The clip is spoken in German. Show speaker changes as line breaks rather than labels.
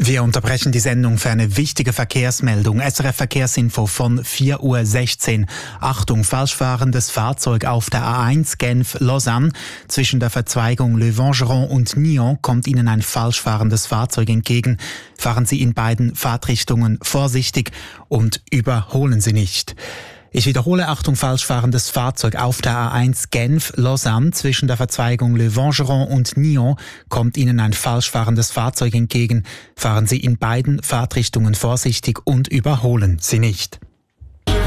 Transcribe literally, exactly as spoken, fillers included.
Wir unterbrechen die Sendung für eine wichtige Verkehrsmeldung. S R F Verkehrsinfo von vier Uhr sechzehn. Achtung, falsch fahrendes Fahrzeug auf der A eins Genf-Lausanne. Zwischen der Verzweigung Le Vengeron und Nyon kommt Ihnen ein falsch fahrendes Fahrzeug entgegen. Fahren Sie in beiden Fahrtrichtungen vorsichtig und überholen Sie nicht. Ich wiederhole, Achtung, falsch fahrendes Fahrzeug auf der A eins Genf-Lausanne. Zwischen der Verzweigung Le Vengeron und Nyon kommt Ihnen ein falsch fahrendes Fahrzeug entgegen. Fahren Sie in beiden Fahrtrichtungen vorsichtig und überholen Sie nicht.